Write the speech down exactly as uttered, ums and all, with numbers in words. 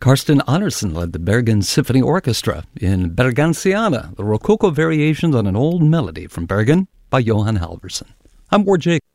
Karsten Andersen led the Bergen Symphony Orchestra in Bergensiana, the Rococo variations on an old melody from Bergen by Johan Halvorsen. I'm Ward Jake.